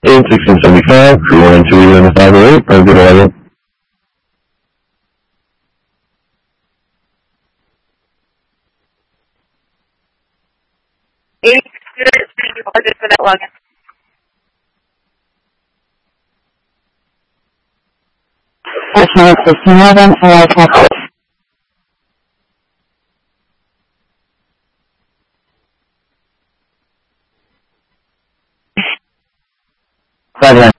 81675, 312 508, or good 11. For that login. National 1611, Hawaii, Texas. Roger.